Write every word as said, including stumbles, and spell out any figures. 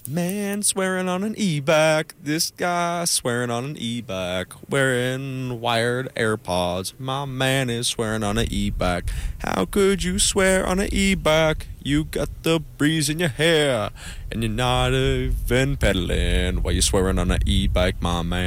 Man swearing on an e-bike. This guy swearing on an e-bike. Wearing wired AirPods. My man is swearing on an e-bike. How could you swear on an e-bike? You got the breeze in your hair. And you're not even pedaling while you're swearing on an e-bike, my man.